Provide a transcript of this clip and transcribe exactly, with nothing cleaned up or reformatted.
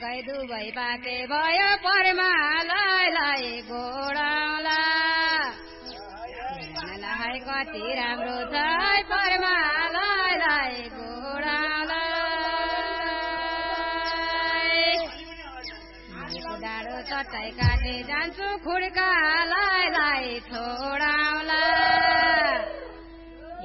सँगै दुवै पाके भयो परमालाई गोडाउला नहाई कति राम्रो छ परमालाई गोडाउला डाँडो चट्टाई काटे जान्छु खुड्कालाई छोडाउला